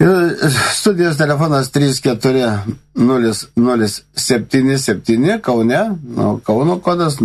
Studijos telefonas 3400777 Kaune, Kauno kodas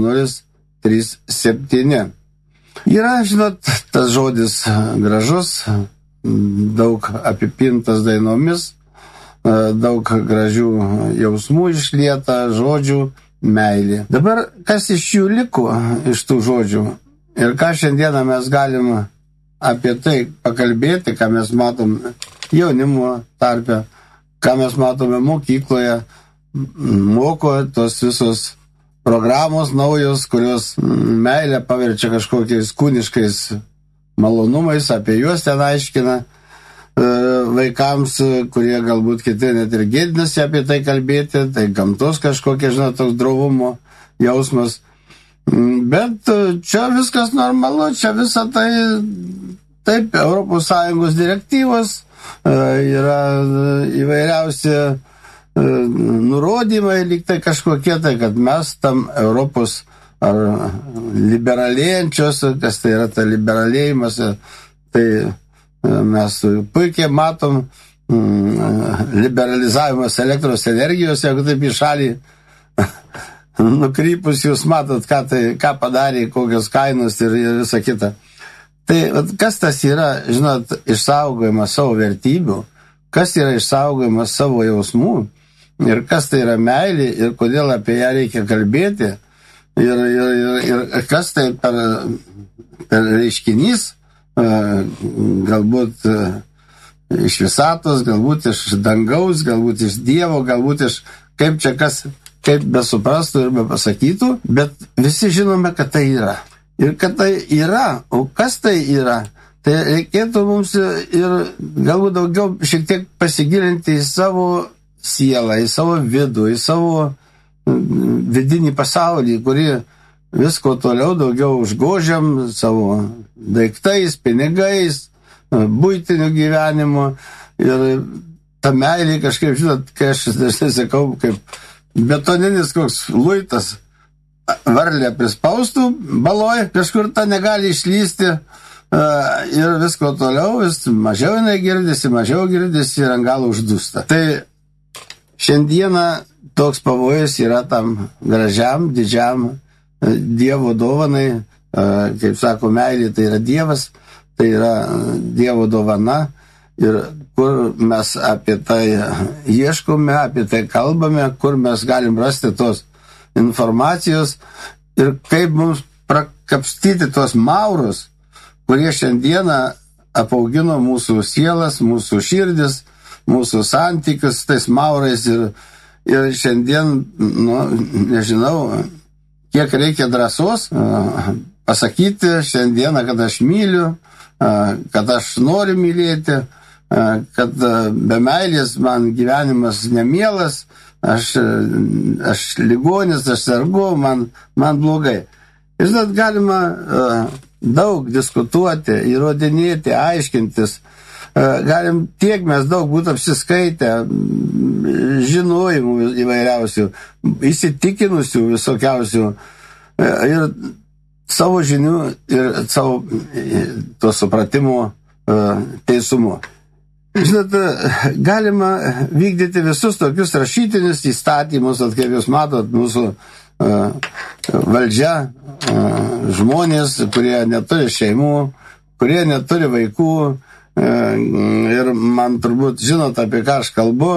037. Yra, žinot, tas žodis gražus, daug apipintas dainomis, daug gražių jausmų išlieta, žodžių, meilė. Dabar, kas iš jų liko, iš tų žodžių, ir ką šiandieną mes galim apie tai pakalbėti, ką mes matom jaunimo tarpe, ką mes matome mokykloje, moko tos visos programos naujos, kurios meilę paverčia kažkokiais kūniškais malonumais, apie juos ten aiškina vaikams, kurie galbūt kiti net ir gėdinasi apie tai kalbėti, tai gamtos kažkokia, žinot, toks drovumo jausmas. Bet čia viskas normalu, čia visa tai, taip, ES direktyvos, yra įvairiausi nurodymai, lyg tai kažkokie, tai kad mes tam Europos ar liberalėjančios, kas tai yra ta liberalėjimas, tai mes puikiai matom liberalizavimas elektros energijos, jeigu taip į šalį nukrypus, jūs matot, ką padarė, kokios kainos ir visa kita. Tai kas tas yra, žinot, išsaugojimas savo vertybių, kas yra išsaugojimas savo jausmų ir kas tai yra meilė ir kodėl apie ją reikia kalbėti ir kas tai per reiškinys, galbūt iš visatos, galbūt iš dangaus, galbūt iš Dievo, galbūt iš kaip čia kas, kaip besuprastų ir bepasakytų, bet visi žinome, kad tai yra. Ir kad tai yra, o kas tai yra, tai reikėtų mums ir galbūt daugiau šiek tiek pasigilinti į savo sielą, į savo vidų, į savo vidinį pasaulį, kurį visko toliau daugiau užgožiam savo daiktais, pinigais, buitiniu gyvenimu ir ta meilė kažkaip, žinot, kai aš dažnai sakau, kaip betoninis koks luitas varlę prispaustų baloj, kažkur ta negali išlysti ir visko toliau, vis mažiau jinai girdisi ir ant galo uždūsta. Tai šiandieną toks pavojus yra tam gražiam, didžiam Dievo dovanai, kaip sako, meilė tai yra Dievas, tai yra Dievo dovana ir kur mes apie tai ieškome, apie tai kalbame, kur mes galim rasti tos informacijos ir kaip mums prakapstyti tos maurus, kurie šiandieną apaugino mūsų sielas, mūsų širdis, mūsų santykius tais maurais ir šiandien, nežinau, kiek reikia drąsos pasakyti šiandieną, kad aš myliu, kad aš noriu mylėti, kad be meilės man gyvenimas nemielas, aš ligonis, aš sergu, man blogai. Ir žinot, galima daug diskutuoti, įrodinėti, aiškintis, galim tiek mes daug būtų apsiskaitę, žinojimų įvairiausių, įsitikinusių visokiausių ir savo žinių ir savo to supratimo teisumo. Žinot, galima vykdyti visus tokius rašytinius įstatymus, kaip jūs matot, mūsų valdžia, žmonės, kurie neturi šeimų, kurie neturi vaikų, ir man turbūt žinot, apie ką aš kalbu,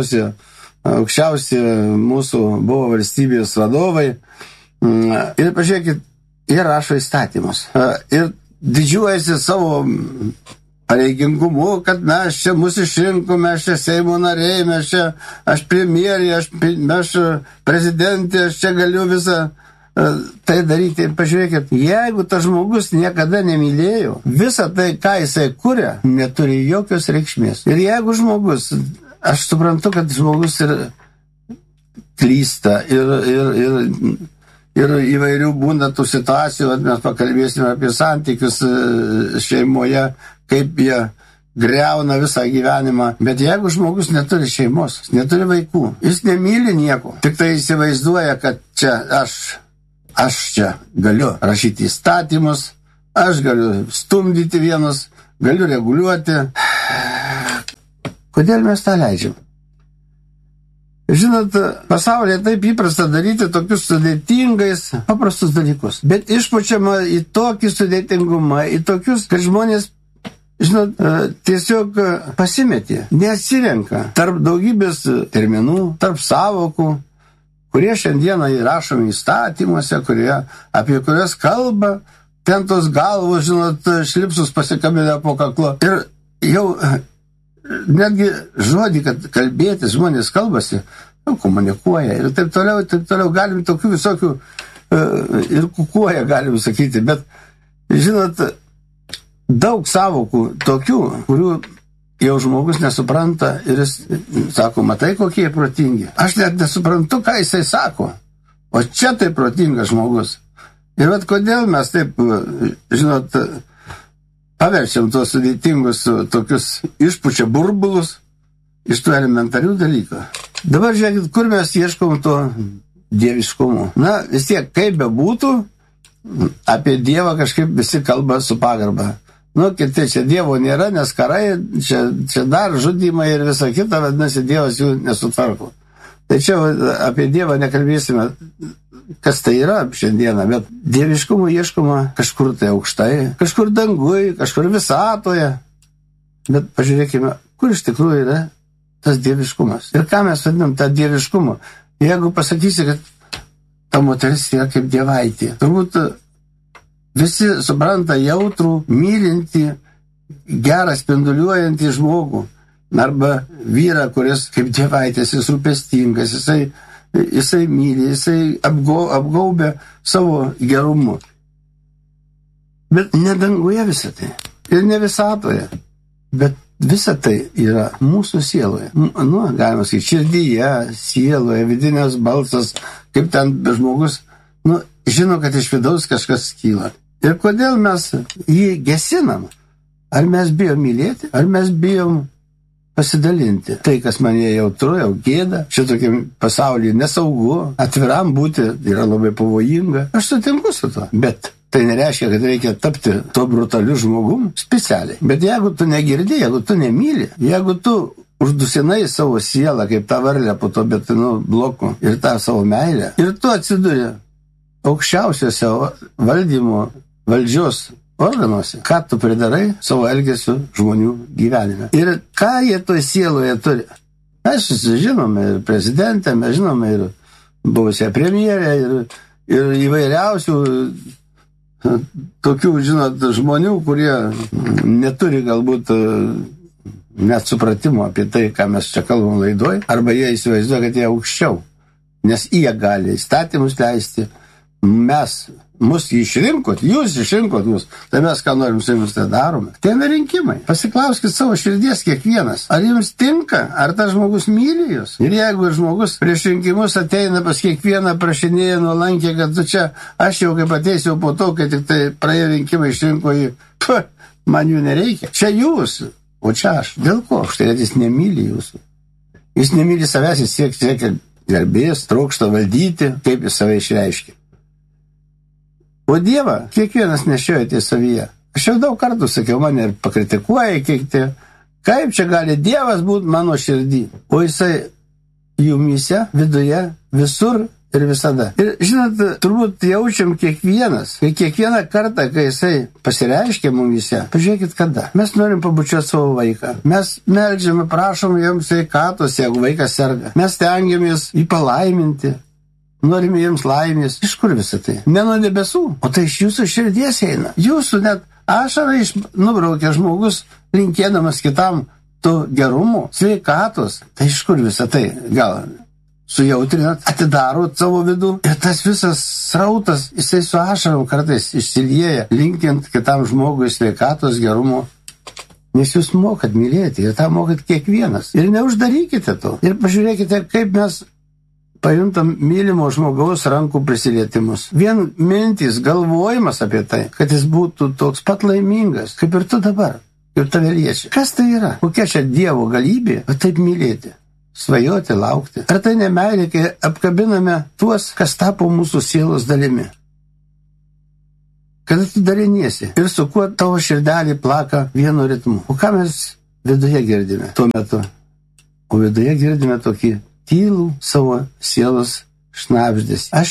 aukščiausi mūsų buvo valstybės vadovai. Ir pažiūrėkit, jie rašo įstatymus. Ir didžiuojasi savo pareigingumu, kad mes čia mus išrinko, mes čia Seimo nariai, mes čia, aš premjerė, aš prezidentė, aš čia galiu visą tai daryti. Pažiūrėkit, jeigu tas žmogus niekada nemylėjo, visą tai, ką jisai kuria, neturi jokios reikšmės. Ir jeigu žmogus, aš suprantu, kad žmogus ir klysta, ir įvairių būna tų situacijų, mes pakalbėsime apie santykius šeimoje, kaip jie greuna visą gyvenimą. Bet jeigu žmogus neturi šeimos, neturi vaikų, jis nemyli nieko, tik tai įsivaizduoja, kad čia aš čia galiu rašyti įstatymus, aš galiu stumdyti vienus, galiu reguliuoti. Kodėl mes tą leidžiam? Žinot, pasaulyje taip įprasta daryti tokius sudėtingais, paprastus dalykus. Bet išpučiama į tokį sudėtingumą, į tokius, kad žmonės, žinot, tiesiog pasimetė, neatsirenka tarp daugybės terminų, tarp savokų, kurie šiandieną įrašomi įstatymuose, apie kurias kalba, ten tos galvos, žinot, šlipsus pasikabinę po kaklo. Ir jau netgi žodį, kad kalbėti, žmonės kalbasi, komunikuoja ir taip toliau, galim tokių visokių ir kukuoja, galim sakyti, bet, žinot, daug savokų tokių, kurių jau žmogus nesupranta ir jis sako, matai, kokie jie protingi. Aš net nesuprantu, ką jisai sako, o čia tai protingas žmogus. Ir vat kodėl mes taip, žinot, paverčiam tuos sudėtingus tokius išpučia burbulus iš tų elementarių dalykų. Dabar žiūrėkit, kur mes ieškom to dieviškumo. Na, vis tiek, kaip bebūtų, apie Dievą kažkaip visi kalba su pagarba. Nu, kiti, čia Dievo nėra, nes karai, čia dar žudymai ir visa kita, vadinasi, Dievas jų nesutvarko. Tai čia apie Dievą nekalbėsime, kas tai yra šiandieną, bet dieviškumo ieškoma kažkur tai aukštai, kažkur dangui, kažkur visatoje. Bet pažiūrėkime, kur iš tikrųjų yra tas dieviškumas. Ir ką mes vadinam tą dieviškumu? Jeigu pasakysi, kad ta moteris yra kaip dievaitė, turbūt visi supranta jautrų, mylinti, gerą spinduliuojantį žmogų. Arba vyrą, kuris kaip dievaitės, jis rūpestingas, jisai myli, jisai apgaubia savo gerumu. Bet ne danguje visą tai. Ir ne visatoje. Bet visa tai yra mūsų sieloje. Nu, galima sakyti, širdyje, sieloje, vidinės balsas, kaip ten žmogus, nu, žino, kad iš vidaus kažkas kyla. Ir kodėl mes jį gesinam? Ar mes bijom mylėti? Ar mes bijom pasidalinti? Tai, kas man jautru, jau gėda, šitokiam pasaulyje nesaugu, atviram būti yra labai pavojinga. Aš sutinku su to, bet tai nereiškia, kad reikia tapti to brutaliu žmogum specialiai. Bet jeigu tu negirdi, jeigu tu nemyli, jeigu tu uždusinai savo sielą, kaip tą varlę po to betonų blokų ir tą savo meilę, ir tu atsiduri aukščiausiose valdymo valdžios organuose, ką tu pridarai savo elgesiu žmonių gyvenime. Ir ką jie toj sieloje turi. Mes žinome ir prezidentę, mes žinome ir buvusią premjerę, ir įvairiausių tokių, žinot, žmonių, kurie neturi galbūt net supratimo apie tai, ką mes čia kalbam laidoj, arba jie įsivaizduoja, kad jie aukščiau, nes jie gali įstatymus leisti. Mus išrinkot, jūs išrinkot mus, tai mes ką norim su jumis tai darome. Tai yra rinkimai. Pasiklauskit savo širdies kiekvienas. Ar jums tinka, ar tas žmogus myli jūs? Ir jeigu žmogus prieš rinkimus ateina pas kiekvieną, prašinėja nuolankiai, kad tu čia, aš jau kaip ateisiu po to, kai tik tai praėjo rinkimai, išrinko jį, man jų nereikia. Čia jūs, o čia aš. Dėl ko? Štai jis nemyli jūsų. Jis nemyli savęs, jis siekia garbės, trokšta valdyti, kaip jis save išreiškia. O Dievą kiekvienas nešiojate savyje. Aš jau daug kartų sakiau, mane ir pakritikuoja, kaip čia gali Dievas būti mano širdį. O jisai jumyse, viduje, visur ir visada. Ir žinot, turbūt jaučiam kiekvienas, kai kiekvieną kartą, kai jisai pasireiškia mumyse, pažiūrėkit kada. Mes norim pabučiuoti savo vaiką. Mes meldžiame, prašom jiems sveikatos, jeigu vaikas serga. Mes stengiamės jį palaiminti. Norime jiems laimės. Iš kur visą tai? Ne nuo debesų, o tai iš jūsų širdies eina. Jūsų net ašarą nubraukia žmogus, linkėdamas kitam to gerumo, sveikatos. Tai iš kur visą tai? Gal sujautrinat, atidarot savo vidų ir tas visas srautas, jisai su ašarom kartais išsilieja, linkint kitam žmogui sveikatos, gerumo. Nes jūs mokat mylėti ir tą mokat kiekvienas. Ir neuždarykite to. Ir pažiūrėkite, kaip mes pajuntam mylimo žmogaus rankų prisilietimus. Vien mintis, galvojimas apie tai, kad jis būtų toks pat laimingas, kaip ir tu dabar, ir tave liečia. Kas tai yra? Kokia čia Dievo galybė, o taip mylėti, svajoti, laukti? Ar tai ne meilė, kai apkabiname tuos, kas tapo mūsų sielos dalimi? Kada tu daliniesi ir su kuo tavo širdelį plaka vienu ritmu? O ką mes viduje girdime tuo metu? o viduje girdime tokį tylų savo sielos šnabždesį. Aš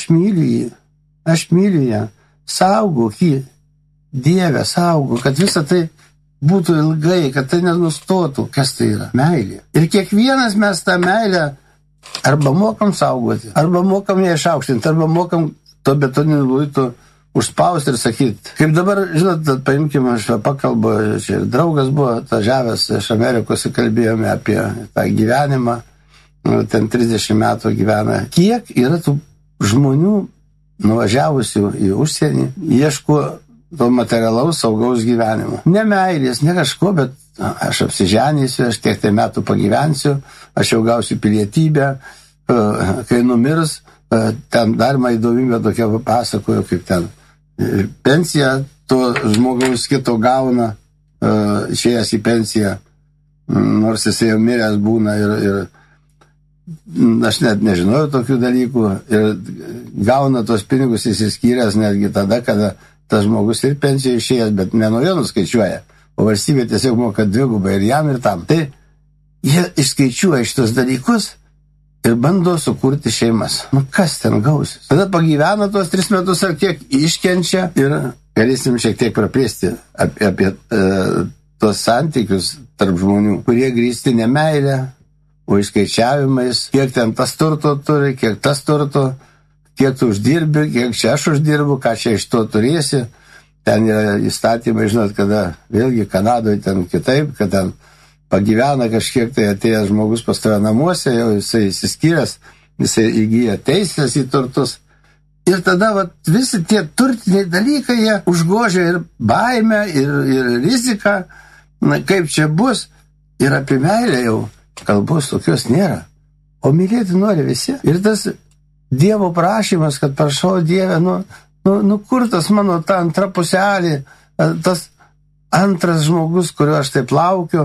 myliu ją, saugok jį, Dieve, saugok, kad visa tai būtų ilgai, kad tai nenustotų. Kas tai yra? Meilė. Ir kiekvienas mes tą meilę arba mokam saugoti, arba mokam ją išaukštinti, arba mokam to betoninių luitų užspausti ir sakyti. Kaip dabar, žinot, paimkime, aš pakalbu, čia ir draugas buvo atvažiavęs iš Amerikos, kalbėjome apie tą gyvenimą, ten 30 metų gyvena. Kiek yra tų žmonių nuvažiavusių į užsienį, ieško to materialaus saugaus gyvenimo. Ne meilės, ne kažko, bet aš apsiženysiu, aš tiek tai metų pagyvensiu, aš jau gausiu pilietybę, kai numirs, ten dar man įdomybė tokia pasakojo, kaip ten pensiją to žmogaus kito gauna, išėjęs į pensiją, nors jis jau miręs būna ir aš net nežinojau tokių dalykų ir gauna tos pinigus įsiskyręs netgi tada, kada tas žmogus ir pensiją išėjęs, bet ne nuo jo nuskaičiuoja, o valstybė tiesiog moka dvigubai ir jam ir tam. Tai jie išskaičiuoja šitos dalykus ir bando sukurti šeimas. Nu kas ten gausis? Tada pagyvena tuos 3 metus ar kiek, iškenčia ir galėsim šiek tiek praplėsti apie tos santykius tarp žmonių, kurie grįsti ne meilę, o išskaičiavimais, kiek ten tas turto turi, kiek tas turto, kiek tu uždirbi, kiek čia aš uždirbu, ką čia iš to turėsi. Ten yra įstatymai, žinot, kada vėlgi Kanadoje ten kitaip, kad ten pagyvena kažkiek tai atėjęs žmogus pas tave namuose, jau jisai įsiskyręs, jisai įgyja teisės į turtus. Ir tada visi tie turtiniai dalykai, jie užgožia ir baimę, ir riziką, kaip čia bus. Ir apie meilę jau kalbos tokios nėra. O mylėti nori visi. Ir tas Dievo prašymas, kad prašau Dieve, kur tas mano ta antra puselė, tas antras žmogus, kuriuo aš taip laukiu.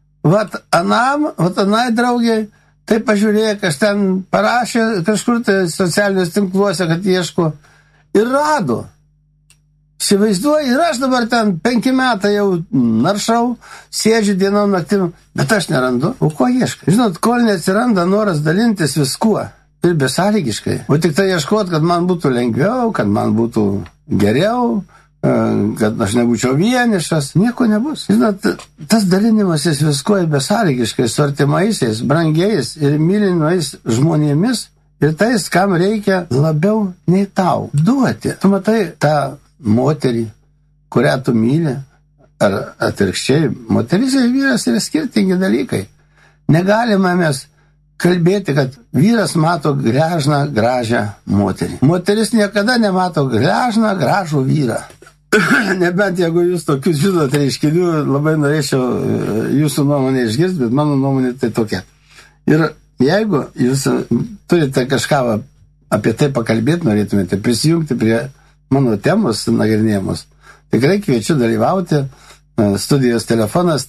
Anai draugiai, tai pažiūrėk, aš ten parašė kažkur tai socialiniuose tinkluose, kad ieško ir rado. Įsivaizduoju, ir aš dabar ten 5 metai jau naršau, sėdžiu dienom naktim, bet aš nerandu. O ko ieškai? Žinot, kol neatsiranda noras dalintis viskuo ir besąlygiškai, o tik tai ieškot, kad man būtų lengviau, kad man būtų geriau, kad aš nebūčiau vienišas, nieko nebus. Žinot, tas dalinimasis viskuo ir besąlygiškai, su artimaisiais, brangiais ir mylimais žmonėmis ir tais, kam reikia labiau nei tau duoti. Tu matai tą moterį, kurią tu myli, ar atvirkščiai, moteris ir vyras yra skirtingi dalykai. Negalime mes kalbėti, kad vyras mato grežną, gražią moterį. Moteris niekada nemato grežną, gražų vyrą. Nebent jeigu jūs tokius žinot reiškinių, labai norėčiau jūsų nuomonę išgirsti, bet mano nuomonė tai tokia. Ir jeigu jūs turite kažką apie tai pakalbėti, norėtumėte prisijungti prie mano temos nagrinėjamos, tikrai kviečiu dalyvauti. Studijos telefonas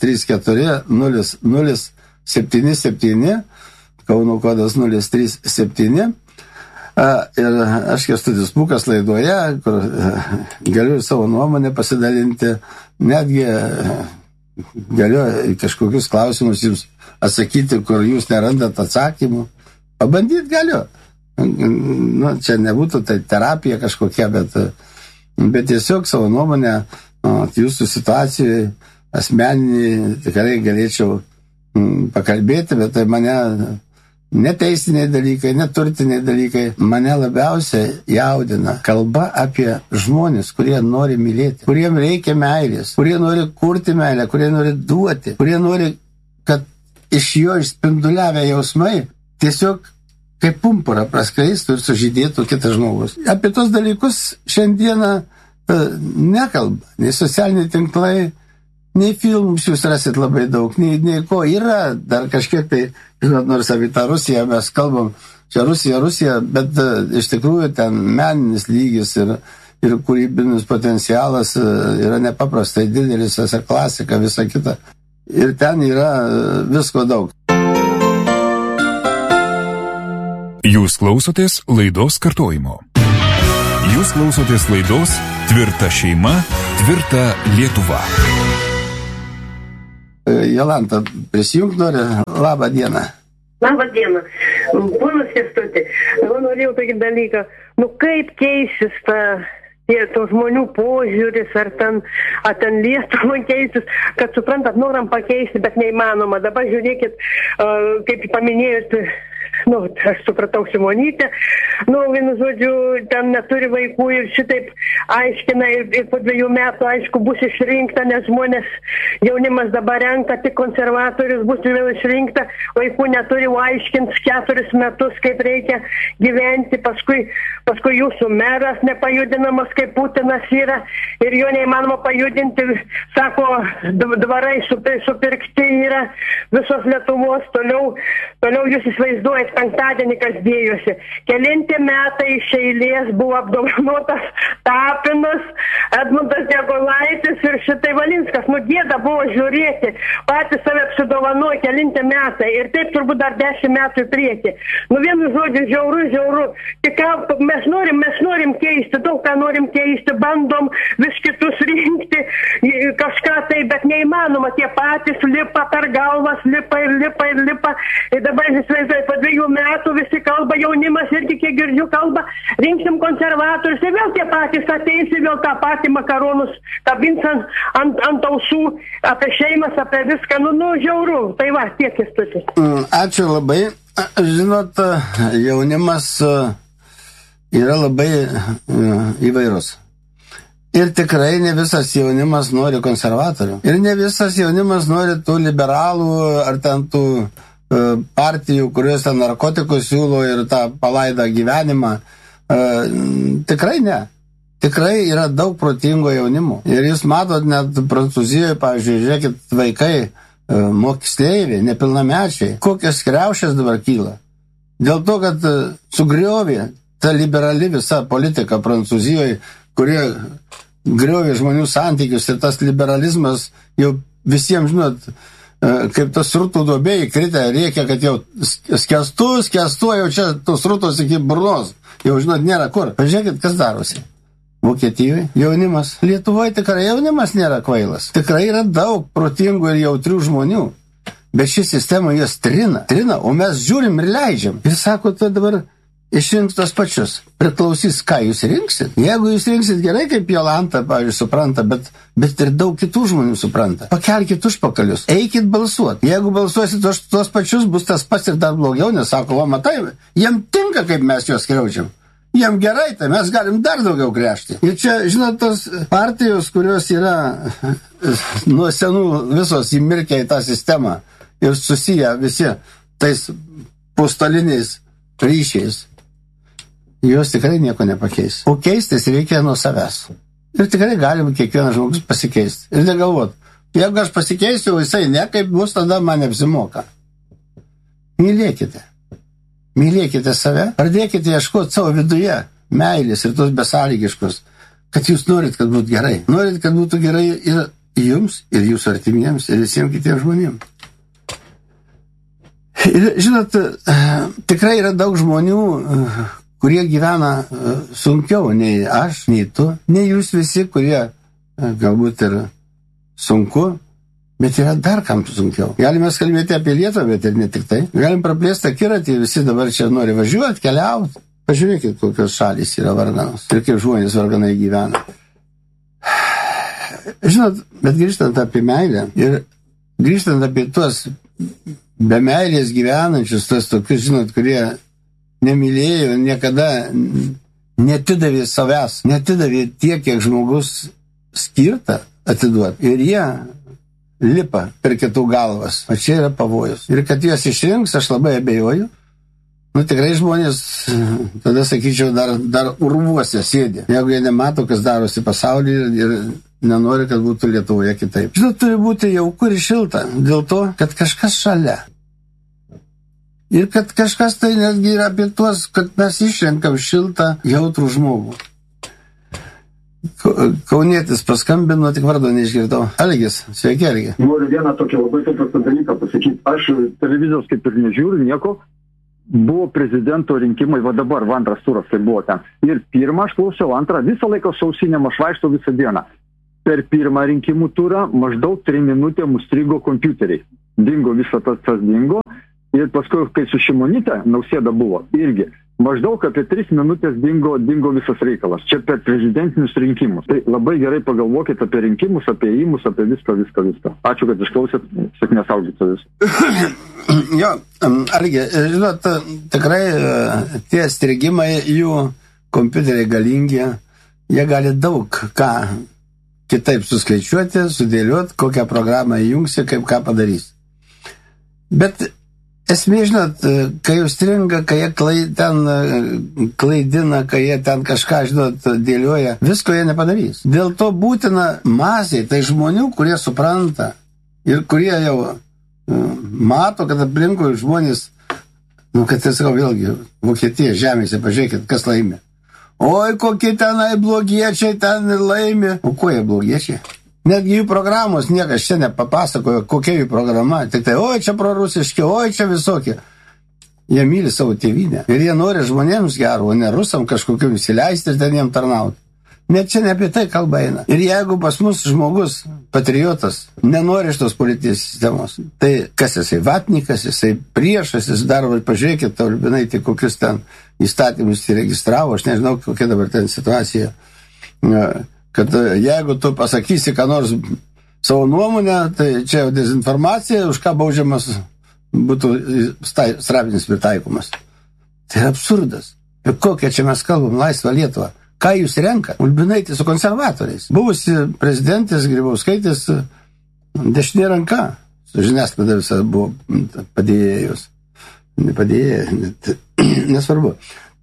340077, Kauno kodas 037. Ir aš Kęstutis Pūkas laidoje, kur galiu savo nuomonę pasidalinti, netgi galiu kažkokius klausimus jums atsakyti, kur jūs nerandat atsakymų. Pabandyti galiu. Čia nebūtų tai terapija kažkokia, bet tiesiog savo nuomonę jūsų situacijai asmeniniai tikrai galėčiau pakalbėti, bet tai mane neteisiniai dalykai, neturtiniai dalykai, mane labiausiai jaudina kalba apie žmonės, kurie nori mylėti, kuriem reikia meilės, kurie nori kurti meilę, kurie nori duoti, kurie nori, kad iš jo išspinduliavę jausmai tiesiog kaip pumpurą praskleistų ir sužydėtų kitas žmogus. Apie tos dalykus šiandieną nekalba, nei socialiniai tinklai, nei filmus jūs rasit labai daug, nei ko yra, dar kažkiek tai, žinot, nors apie tą Rusiją mes kalbam, čia Rusija, bet iš tikrųjų ten meninis lygis ir kūrybinis potencialas yra nepaprastai didelis, visa klasika, visa kita. Ir ten yra visko daug. Jūs klausotės laidos kartojimo. Jūs klausotės laidos Tvirta šeima, tvirta Lietuva. Jolanta, prisijungt nori? Labą dieną. Labą dieną. Ponas Kęstuti, norėjau tokį dalyką, kaip keisis to žmonių požiūris, ar ten Lietuvą keisis, kad suprantat, noram pakeisti, bet neįmanoma. Dabar žiūrėkit, kaip paminėjot, aš supratau Šimonytę, vienu žodžiu, ten neturi vaikų ir šitaip aiškina ir po 2 metų, aišku, bus išrinkta, nes jaunimas dabar renka tik konservatorius, bus vėl išrinkta, vaikų neturi, aiškins 4 metus, kaip reikia gyventi, paskui jūsų meras nepajudinamas, kaip Putinas yra, ir jo neįmanoma pajudinti, sako, dvarai supirkti yra visos Lietuvos, toliau jūs įsivaizduojate, penktadienį, kas dėjosi. Kelinti metai iš eilės buvo apdovanotas Tapinas, Edmundas Degolaitis ir šitai Valinskas. Gėda buvo žiūrėti, patys save apsidovanoja kelinti metai ir taip turbūt dar 10 metų į priekį. Vienu žodžiu, žiauru. Tik mes norim keisti, daug ką norim keisti, bandom vis kitus rinkti, kažką tai, bet neįmanoma, tie patys lipa per galvas, lipa. Ir dabar įsivaizduoju, po 2 metų visi kalba, jaunimas irgi, kiek girdžiu, kalba, rinksim konservatorius, ir vėl tie patys ateis, ir vėl tą patį makaronus kabins ant ausų, apie šeimas, apie viską, žiauru. Tai va, tiek Kęstutis. Ačiū labai. Žinot, jaunimas yra labai įvairus. Ir tikrai ne visas jaunimas nori konservatorių. Ir ne visas jaunimas nori tų liberalų ar ten tų partijų, kurios ten narkotikus siūlo ir tą palaidą gyvenimą. Tikrai ne. Tikrai yra daug protingo jaunimo. Ir jūs matot, net Prancūzijoje, pavyzdžiui, žiūrėkit, vaikai, moksleiviai, nepilnamečiai, kokios kriaušės dabar kyla. Dėl to, kad sugriovė ta liberali visa politika Prancūzijoje, kurie griovė žmonių santykius, ir tas liberalizmas jau visiems, žinot, kaip tas srutų duobėjai kritę, reikia, kad jau skęstu, jau čia tos srutos iki burnos. Jau, žinot, nėra kur. Pažiūrėkit, kas darosi. Vokietijoje jaunimas. Lietuvoje tikrai jaunimas nėra kvailas. Tikrai yra daug protingų ir jautrių žmonių. Bet ši sistema juos trina, o mes žiūrim ir leidžiam. Ir sako, tu dabar išrinks tos pačius. Priklausys, ką jūs rinksit. Jeigu jūs rinksit gerai, kaip Jolanta, pavyzdžiui, supranta, bet ir daug kitų žmonių supranta. Pakelkit užpakalius, eikit balsuot. Jeigu balsuosit tos pačius, bus tas pats ir dar blogiau, nes sako, matai, jiem tinka, kaip mes juos skriaudžiam. Jiem gerai, tai mes galim dar daugiau gręžti. Ir čia, žinot, tos partijos, kurios yra nuo senų visos įmirkę į tą sistemą ir susiję visi tais postaliniais ryšiais, jos tikrai nieko nepakeis. O keistis reikia nuo savęs. Ir tikrai galim kiekvienas žmogus pasikeisti. Ir negalvot, jeigu aš pasikeisiu, jisai ne, kaip bus, tada man neapsimoka. Mylėkite. Mylėkite save. Pradėkite ieškoti savo viduje meilės ir tos besąlygiškos, kad jūs norit, kad būtų gerai. Norit, kad būtų gerai ir jums, ir jūsų artimiems, ir visiems kitiems žmonėms. Ir, žinot, tikrai yra daug žmonių, kurie gyvena sunkiau nei aš, nei tu, nei jūs visi, kurie galbūt ir sunku, bet yra dar kam sunkiau. Galime kalbėti apie Lietuvą, bet ir ne tik tai. Galim praplėsti akiratį, visi dabar čia nori važiuoti, keliauti. Pažiūrėkit, kokios šalys yra varganos ir kaip žmonės varganai gyvena. Žinot, bet grįžtant apie meilę ir grįžtant apie tuos be meilės gyvenančius, tuos tokius, žinot, kurie nemylėjo, niekada netidavė savęs, netidavė tiek, kiek žmogus skirta atiduoti. Ir jie lipa per kitų galvas. O čia yra pavojus. Ir kad juos išrinks, aš labai abejoju. Tikrai žmonės, tada sakyčiau, dar urvuose sėdi. Jeigu jie nemato, kas darosi pasaulyje ir nenori, kad būtų Lietuvoje kitaip. Žinot, turi būti jauku ir šilta. Dėl to, kad kažkas šalia. Ir kad kažkas tai netgi yra apie tuos, kad mes išrenkam šiltą, jautrų žmogų. Kaunietis paskambino, tik vardo neišgirdau. Algis, sveiki, Algi. Noriu vieną tokį labai paprastą dalyką pasakyti. Aš televizijos kaip ir nežiūriu nieko. Buvo prezidento rinkimai, va dabar, antras turas tai buvo ten. Ir pirmą aš klausiau, antrą visą laiką sausinėm, aš vaikštau visą dieną. Per pirmą rinkimų turą maždaug 3 minutėm užstrigo kompiuteriai. Dingo visą tas dingo. Ir paskui, kai su Šimonyte Nausėda buvo, irgi maždaug apie 3 minutės dingo visas reikalas. Čia per prezidentinius rinkimus. Tai labai gerai pagalvokite apie rinkimus, apie įimus, apie viską. Ačiū, kad išklausėt. Sėkmės auditorius. Jo, Algi, žinot, tikrai tie strigimai, jų kompiuteriai galingi, jie gali daug ką kitaip suskaičiuoti, sudėlioti, kokią programą įjungsi, kaip ką padarys. Bet esmė, žinot, kai jūs stringa, kai jie klaidina, kai jie ten kažką, žinot, dėlioja, visko jie nepadarys. Dėl to būtina masė, tai žmonių, kurie supranta ir kurie jau mato, kad aplinkui žmonės, kad tai sakau vėlgi, Vokietija žemėse, pažiūrėkit, kas laimė. Oi, kokie tenai blogiečiai ten laimė. O ko jie blogiečiai? Netgi jų programos niekas čia nepapasakojo, kokia jų programa. Tik tai, oi, čia prorusiški, oi, čia visokie. Jie myli savo tėvynę. Ir jie nori žmonėms gero, o ne rusam kažkokiu įsileisti ir ten jiem tarnauti. Net čia ne apie tai kalba eina. Ir jeigu pas mus žmogus, patriotas, nenori šitos politinės sistemos, tai kas jisai vatnikas, jisai priešas, jis dar, pažiūrėkit, Albinai, tai kokius ten įstatymus įregistravo, aš nežinau, kokia dabar ten situacija, kad jeigu tu pasakysi, ką nors savo nuomonę, tai čia jau dezinformacija, už ką baudžiamas būtų straipsnis pritaikomas. Tai absurdas. Ir kokią čia mes kalbam, laisvą Lietuvą. Ką jūs renkat? Ulbinaitė su konservatoriais. Buvusi prezidentės Grybauskaitės dešinė ranka. Su žiniasklaida visą buvo padėjėjus. Nepadėjėjai, nesvarbu.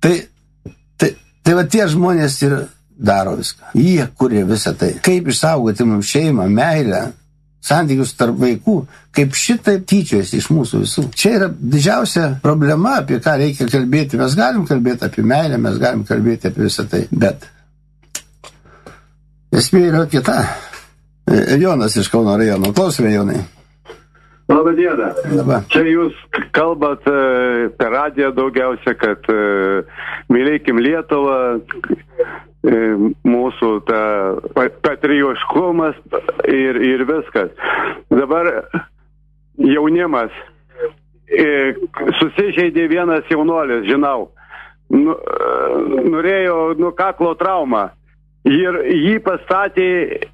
Tai va tie žmonės ir daro viską. Jie kuria visą tai. Kaip išsaugoti mums šeimą, meilę, santykius tarp vaikų, kaip šitaip tyčiojasi iš mūsų visų. Čia yra didžiausia problema, apie ką reikia kalbėti. Mes galim kalbėti apie meilę, mes galim kalbėti apie visą tai, bet esmė yra kita. Jonas iš Kauno rajono. Klausime, Jonai. Labą dieną. Labą. Čia jūs kalbat per radiją daugiausia, kad mylėkim Lietuvą, mūsų ta patriotiškumas ir viskas. Dabar jaunimas susižeidė vienas jaunuolis, žinau, norėjo kaklo traumą ir jį pastatė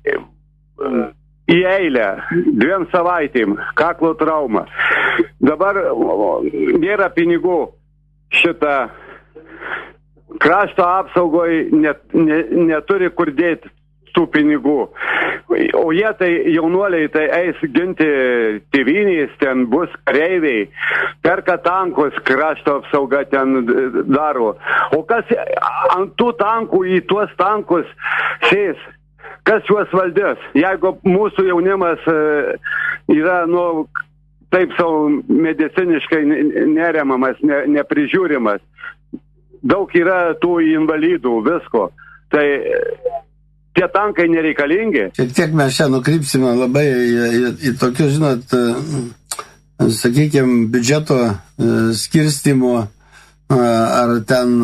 į eilę 2 savaitėm kaklo traumą. Dabar nėra pinigų šitą krašto apsaugoje neturi kur dėti tų pinigų. O jie tai, jaunuoliai, tai eis ginti tėvynės, ten bus kareiviai, perka tankus, krašto apsauga ten daro. O kas ant tų tankų, į tuos tankus sės? Kas juos valdės? Jeigu mūsų jaunimas yra, taip savo mediciniškai neremamas, neprižiūrimas, daug yra tų invalidų, visko. Tai tie tankai nereikalingi. Šiek tiek mes čia nukrypsime labai į tokius, žinot, sakykime, biudžeto skirstimo ar ten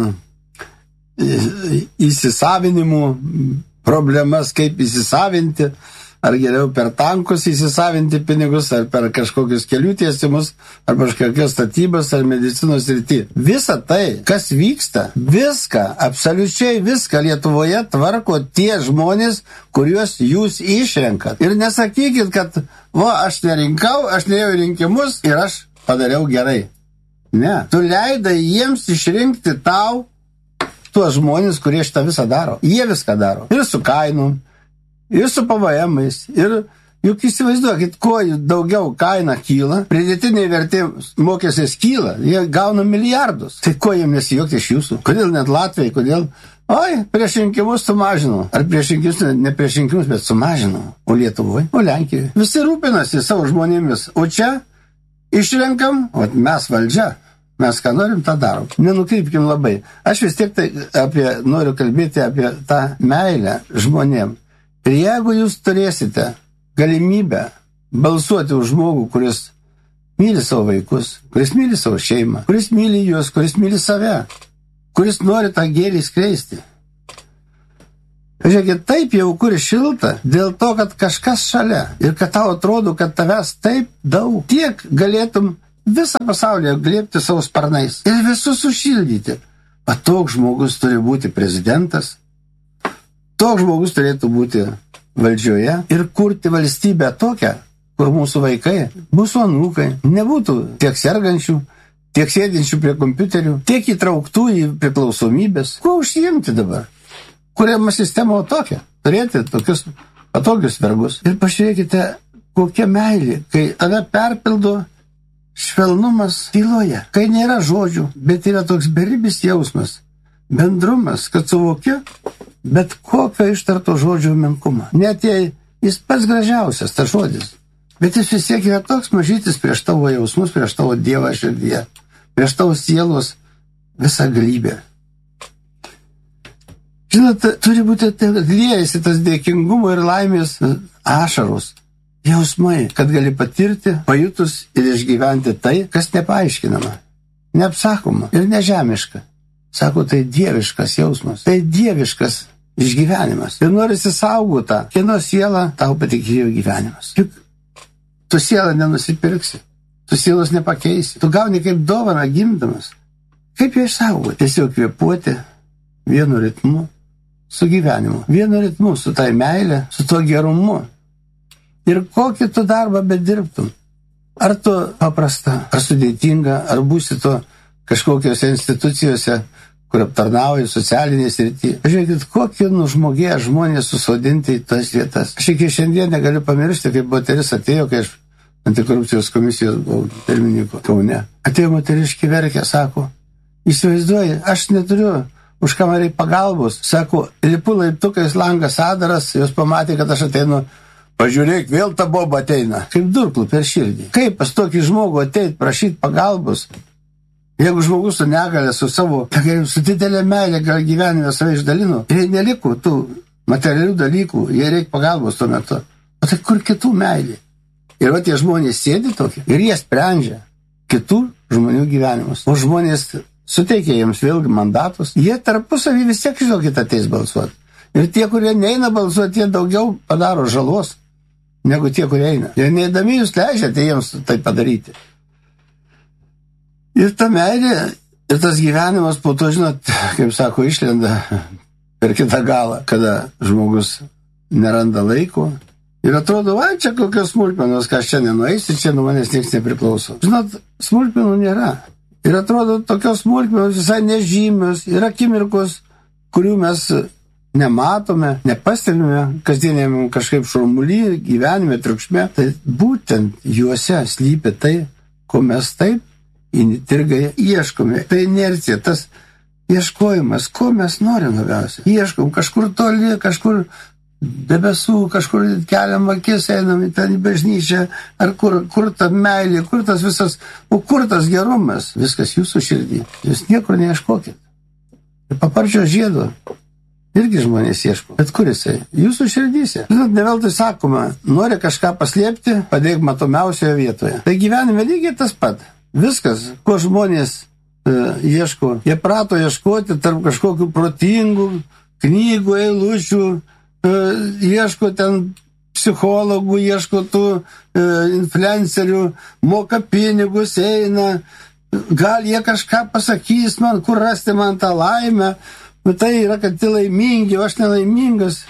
įsisavinimų problemas, kaip įsisavinti, ar geriau per tankus įsisavinti pinigus, ar per kažkokius kelių tiesimus, ar kažkokias statybas, ar medicinos srity. Visa tai, kas vyksta, viską, absoliučiai viską Lietuvoje tvarko tie žmonės, kuriuos jūs išrenkat. Ir nesakykit, kad aš nerinkau, aš neėjau į rinkimus ir aš padariau gerai. Ne. Tu leidai jiems išrinkti tau tuos žmonės, kurie šitą visą daro. Jie viską daro. Ir su kainom, ir su PVM-ais, ir juk įsivaizduokit, kuo daugiau kaina kyla, pridėtinė vertė mokestis kyla, jie gauna milijardus. Tai ko jiem nesijuokti iš jūsų? Kodėl net Latvijai, kodėl? Oi, prieš rinkimus sumažinau. Ar prieš rinkimus, ne prieš rinkimus, bet sumažinau. O Lietuvoje, o Lenkijoje. Visi rūpinasi savo žmonėmis. O čia išrenkam, o mes valdžia. Mes ką norim, tą darom. Nenukrypkim labai. Aš vis tiek tai noriu kalbėti apie tą meilę žmonėm. Ir jeigu jūs turėsite galimybę balsuoti už žmogų, kuris myli savo vaikus, kuris myli savo šeimą, kuris myli juos, kuris myli save, kuris nori tą gėrį skleisti. Žiūrėkit, taip jauku ir šilta, dėl to, kad kažkas šalia ir kad tau atrodo, kad tavęs taip daug. Tiek galėtum visą pasaulį glėbti savo sparnais ir visus sušildyti. O toks žmogus turi būti prezidentas, toks žmogus turėtų būti valdžioje ir kurti valstybę tokią, kur mūsų vaikai, mūsų anūkai nebūtų tiek sergančių, tiek sėdinčių prie kompiuterių, tiek įtrauktų į priklausomybės. Kuo užsiimti dabar? Kuriama sistema tokia, turėti tokius patogius vergus. Ir pažiūrėkite, kokia meilė, kai tave perpildo švelnumas tyloje, kai nėra žodžių, bet yra toks beribis jausmas, bendrumas, kad suvokia bet kokio ištarto žodžio menkumą. Net jei jis pats gražiausias, tas žodis, bet jis vis tiek yra toks mažytis prieš tavo jausmus, prieš tavo Dievą širdyje, prieš tavo sielos visą galybę. Žinot, turi būti liejasi tas dėkingumo ir laimės ašaros, jausmai, kad gali patirti, pajutus ir išgyventi tai, kas nepaaiškinama, neapsakoma ir nežemiška. Sako, tai dieviškas jausmas, tai dieviškas išgyvenimas. Ir norisi saugotą, kieno siela tau patikėjo gyvenimas. Juk tu sielą nenusipirksi, tu sielos nepakeisi, tu gauni kaip dovaną gimdamas. Kaip ją išsaugoti? Tiesiog kvėpuoti vienu ritmu su gyvenimu, vienu ritmu su tai meilė, su to gerumu. Ir kokį tu darbą bedirbtum. Ar tu paprasta, ar sudėtinga, ar būsi tu kažkokiose institucijose, kur aptarnauja socialinės srityje. Žiūrėkit, kokie nužmogėję žmonės susodinti į tas vietas. Aš iki šiandien negaliu pamiršti, kaip moteris atėjo, kai aš antikorupcijos komisijos buvau pirmininku Kaune. Atėjo moteriškį verkė, sako, įsivaizduoji, aš neturiu už ką man reikia pagalbos. Sako, lipu laiptukais langas adaras, jos pamatė, kad aš ateinu, pažiūrėk, vėl ta boba ateina. Kaip durklų per širdį. Kaip pas tokį žmogų ateit prašyti pagalbos? Jeigu žmogus su negalė, su savo, su didelė meilė gyvenime save išdalino, ir neliko tų materialių dalykų, jie reikia pagalbos tuo metu. O tai kur kitų meilė? Ir va tie žmonės sėdi tokie ir jie sprendžia kitų žmonių gyvenimus. O žmonės suteikia jiems vėlgi mandatus, jie tarpusavį vis tiek, žinokit, ateis balsuoti. Ir tie, kurie neina balsuoti, jie daugiau padaro žalos negu tie, kurie eina. Ir neįdami jūs leidžiate jiems tai padaryti. Ir ta meilė, ir tas gyvenimas po to, žinot, kaip sako, išlenda per kitą galą, kada žmogus neranda laiko. Ir atrodo, va, čia kokios smulkmenos, ką aš čia nenueisiu, čia nuo manęs niekas nepriklauso. Žinot, smulkmenų nėra. Ir atrodo, tokios smulkmenos visai nežymios, yra akimirkos, kurių mes nematome, nepastebime kasdienėm kažkaip šurmuly, gyvenime, triukšme. Tai būtent juose slypi tai, ko mes taip įnirgai ieškome. Tai inercija, tas ieškojimas, ko mes norim labiausiai. Ieškom kažkur toli, kažkur debesų, kažkur keliam akis, einam į ten bažnyčią, ar kur ta meilė, kur tas visas, o kur tas gerumas, viskas jūsų širdį. Jūs niekur neieškokit. Ir paparčio žiedo irgi žmonės ieško. Bet kur jisai? Jūsų širdyse. Žinot, ne veltui sakoma, nori kažką paslėpti, padėk matomiausioje vietoje. Tai gyvenime lygiai tas pat. Viskas, ko žmonės ieško, jie prato ieškoti tarp kažkokių protingų knygų, eilučių, ieško ten psichologų, ieško tų influencerių, moka pinigus, eina, gal jie kažką pasakys man, kur rasti man tą laimę, bet tai yra, kad tai laimingi, o aš nelaimingas.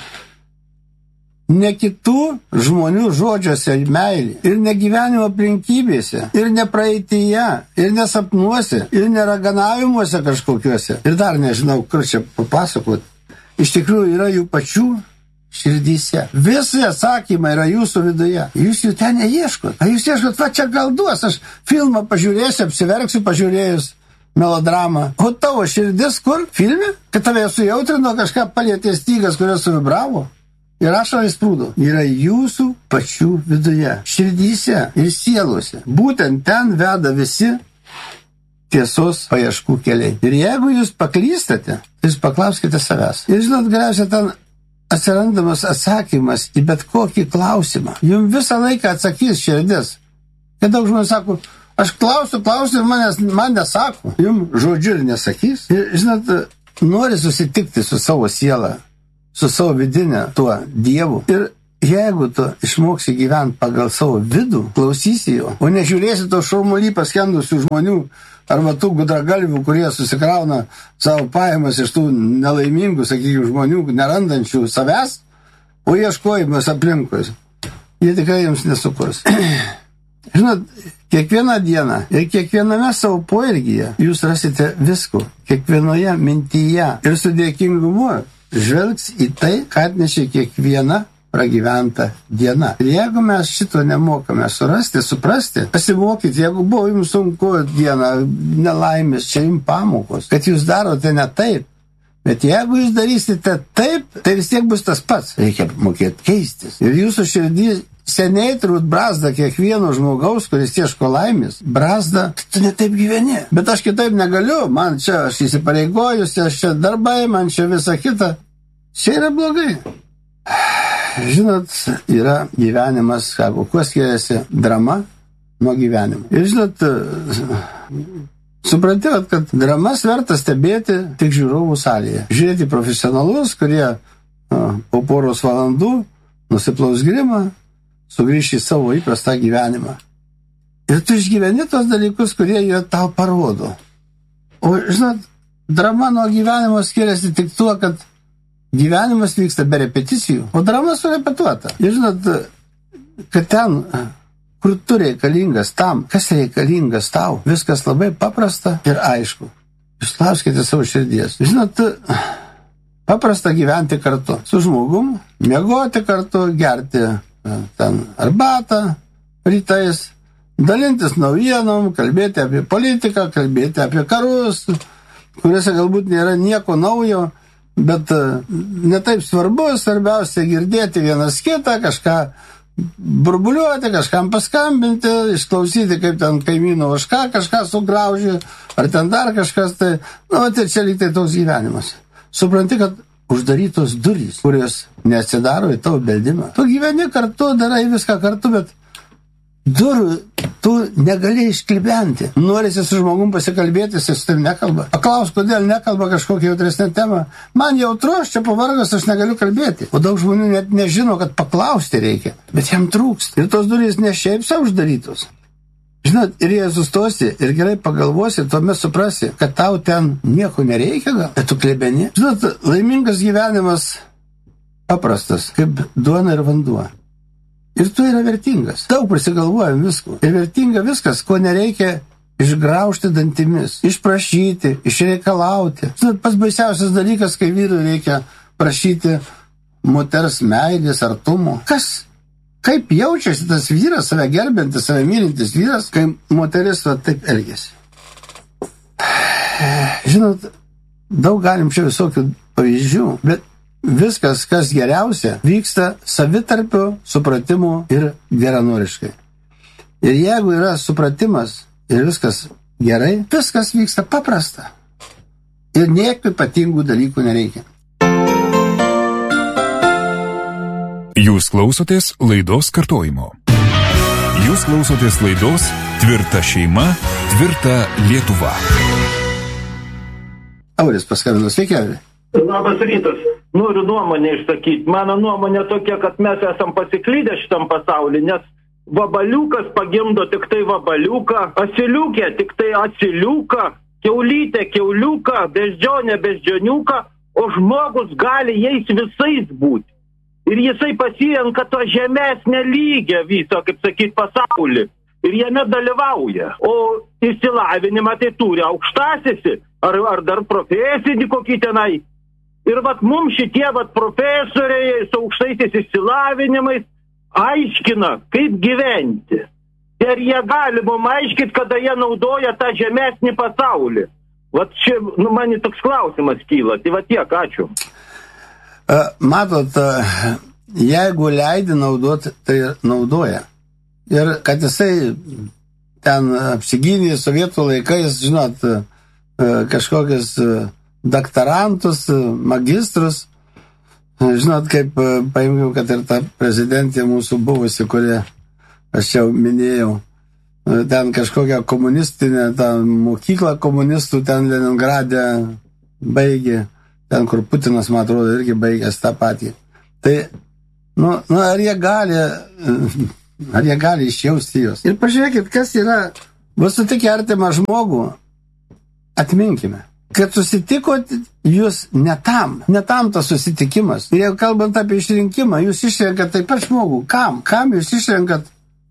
Ne kitų žmonių žodžiuose meilė, ir ne gyvenimo aplinkybėse, ir ne praeityje, ir nesapnuose, ir neraganavimuose kažkokiuose. Ir dar nežinau, kur čia papasakot. Iš tikrųjų yra jų pačių širdyse. Visi atsakymai yra jūsų viduje. Jūs jų ten neieškot. A jūs ieškot, va čia gal duos, aš filmą pažiūrėsiu, apsiverksiu pažiūrėjus melodramą. O tavo širdis kur? Filme? Kad tave sujautrino, kažką palietė stygas, kurios suvibravo. Ir ašarai sprūdo. Yra jūsų pačių viduje, širdyse ir sielose. Būtent ten veda visi tiesos paieškų keliai. Ir jeigu jūs paklystate, jūs paklauskite savęs. Ir žinot, galiausiai ten atsirandamas atsakymas į bet kokį klausimą. Jums visą laiką atsakys širdis. Kai daug žmonių sako, aš klausiu ir man nesako. Jums žodžiu ir nesakys. Ir žinot, nori susitikti su savo siela, su savo vidinė tuo Dievu ir jeigu tu išmoksi gyventi pagal savo vidų, klausysi jo, o nežiūrėsi to šurmulį paskendusių žmonių, arba tų gudragalvių, kurie susikrauna savo pajamas iš tų nelaimingų, sakykime, žmonių, nerandančių savęs, o ieškojimas aplinkui. Jie tikrai jums nesukurs. Žinot, kiekvieną dieną ir kiekviename savo poelgyje jūs rasite visko, kiekvienoje mintyje ir su dėkingumu žvelgs į tai, ką atnešė kiekviena pragyventa diena. Ir jeigu mes šito nemokame surasti, suprasti, pasimokyti, jeigu buvo jums sunku diena, nelaimės, čia jums pamokos, kad jūs darote ne taip, bet jeigu jūs darysite taip, tai vis tiek bus tas pats. Reikia mokėti keistis. Ir jūsų širdys seniai turbūt brazda kiekvieno žmogaus, kuris ieško laimės. Brazda, tu ne taip gyveni. Bet aš kitaip negaliu, man čia, aš įsipareigojusi, aš čia darbai, man čia visa kita. Čia yra blogai. Žinot, yra gyvenimas, kuo skiriasi drama nuo gyvenimo. Ir žinot, supratėt, kad dramas verta stebėti tik žiūrovų salėje. Žiūrėti profesionalus, kurie po poros valandų nusiplaus grimą, sugrįš į savo įprastą gyvenimą. Ir tu išgyveni tos dalykus, kurie jie tau parodo. O, žinot, drama nuo gyvenimo skiriasi tik tuo, kad gyvenimas vyksta be repeticijų, o drama surepetuota. Ir žinot, kad ten, kur tu reikalingas tam, kas reikalingas tau, viskas labai paprasta ir aišku. Išklauskite savo širdies. Žinot, paprasta gyventi kartu su žmogum, miegoti kartu, gerti ten arbatą rytais, dalintis naujienom, kalbėti apie politiką, kalbėti apie karus, kuriuose galbūt nėra nieko naujo, bet netaip svarbu, svarbiausia girdėti vienas kitą, kažką burbuliuoti, kažkam paskambinti, išklausyti, kaip ten kaimyno ožka kažką sugraužė, ar ten dar kažkas, tai, tai čia lyg tai toks gyvenimas. Supranti, kad uždarytos durys, kurios neatsidaro į tavo beldimą. Tu gyveni kartu, darai viską kartu, bet durų tu negali išklibenti. Norisi su žmogum pasikalbėti, jis su tavim nekalba. Paklaus, kodėl nekalba kažkokią jautresnę temą. Man jautru, aš čia pavargas, aš negaliu kalbėti. O daug žmonių net nežino, kad paklausti reikia. Bet jam trūksta. Ir tos durys ne šiaip savo uždarytos. Žinot, ir jei sustosi ir gerai pagalvosi, tuomet suprasi, kad tau ten nieko nereikia gal, bet tu klebeni. Žinot, laimingas gyvenimas paprastas, kaip duona ir vanduo. Ir tu yra vertingas. Daug prisigalvojam visko. Ir vertinga viskas, ko nereikia išgraužti dantimis, išprašyti, išreikalauti. Žinot, pats baisiausias dalykas, kai vyrui reikia prašyti moters meilės, artumo. Kaip jaučiasi tas vyras, save gerbintis, save mylintis vyras, kai moteris taip elgiasi. Žinot, daug galim čia visokių pavyzdžių, bet viskas, kas geriausia, vyksta savitarpio supratimu ir geranoriškai. Ir jeigu yra supratimas ir viskas gerai, viskas vyksta paprasta. Ir niekių ypatingų dalykų nereikia. Jūs klausotės laidos kartojimo. Jūs klausotės laidos Tvirta šeima, tvirta Lietuva. Auris paskambino, sveiki, Auri. Labas rytas. Noriu nuomonę išsakyti. Mano nuomonė tokia, kad mes esam pasiklydę šitam pasaulyje, nes vabaliukas pagimdo tik tai vabaliuką, asiliukė tik tai asiliuką, kiaulytė kiauliuką, beždžionė beždžioniuką, o žmogus gali jais visais būti. Ir jisai pasirenka to žemesnę lygę viso, kaip sakyt, pasaulį. Ir jame dalyvauja. O išsilavinimą tai turi aukštasis, ar dar profesinį kokį tenai. Ir mums šitie profesoriai su aukštaisiais išsilavinimais aiškina, kaip gyventi. Ir jie gali mums aiškiti, kada jie naudoja tą žemesnį pasaulį. Čia man toks klausimas kyla. Tai tiek, ačiū. Matot, jeigu leidi naudoti, tai naudoja. Ir kad jisai ten apsigynė sovietų laikais, žinot, kažkokius daktarantus, magistrus, žinot, kaip paimgiau, kad ir ta prezidentė mūsų buvusi, kurią aš jau minėjau, ten kažkokią komunistinę, mokyklą komunistų ten Leningrade baigė, ten, kur Putinas, man atrodo, irgi baigęs tą patį. Tai ar jie gali išjausti jos. Ir pažiūrėkit, kas yra, sutikę artimą žmogų, atminkime, kad susitikot jūs ne tam tas susitikimas. Ir jau kalbant apie išrinkimą, jūs išrenkat taip pat žmogų. Kam? Kam jūs išrenkat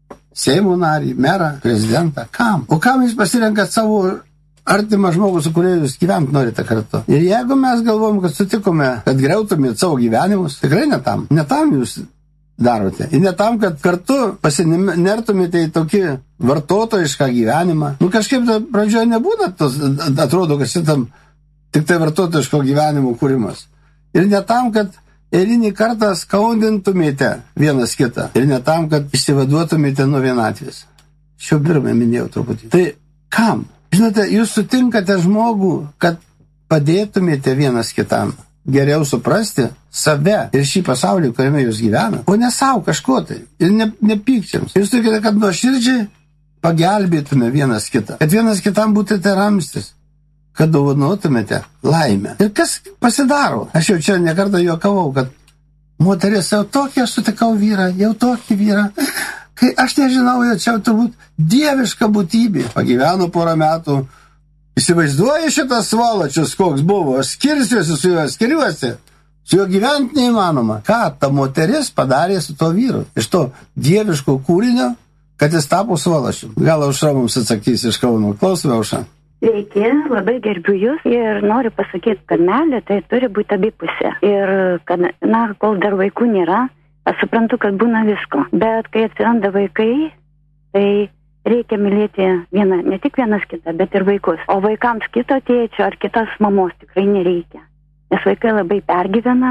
Seimo narį, merą, prezidentą? Kam? O kam jūs pasirenkat savo artimą žmogų, su kuriuo jūs gyventi norite kartu? Ir jeigu mes galvom, kad sutikome, kad griautumėt savo gyvenimus, tikrai ne tam jūs darote. Ir ne tam, kad kartu pasinertumėte į tokį vartotojišką gyvenimą. Kažkaip pradžioje nebūna, atrodo, kad šitam tik tai vartotojiško gyvenimo kūrimas. Ir ne tam, kad eilinį kartą skaudintumėte vienas kitą. Ir ne tam, kad išsivaduotumėte nuo vienatvės. Šio pirmą minėjau truputį. Tai kam? Žinote, jūs sutinkate žmogų, kad padėtumėte vienas kitam geriau suprasti save ir šį pasaulį, kuriame jūs gyvena, o ne savo kažko tai. Ir nepykčiams. Jūs turite, kad nuoširdžiai pagelbėtume vienas kitą. Kad vienas kitam būtumėte ramstis. Kad dovanotumėte laimę. Ir kas pasidaro? Aš jau čia nekartą juokavau, kad moteris jau tokį aš sutikau vyrą, jau tokį vyrą. Kai aš nežinau, jau čia turbūt dieviška būtybė. Pagyveno porą metų. Įsivaizduoju šitas svalačius, koks buvo. Aš skirsiuosi su juo, skiriuosi. Su juo gyventi neįmanoma. Ką ta moteris padarė su to vyru? Iš to dieviško kūrinio, kad jis tapo svalačiu. Gal Aušra mums atsakys iš Kauno. Klausome, Aušra. Sveiki, labai gerbiu jūs ir noriu pasakyti, kad meilė tai turi būti abipusė. Ir kad, kol dar vaikų nėra, aš suprantu, kad būna visko. Bet kai atsiranda vaikai, tai reikia mylėti ne tik vienas kitą, bet ir vaikus. O vaikams kito tėčio ar kitos mamos tikrai nereikia. Nes vaikai labai pergyvena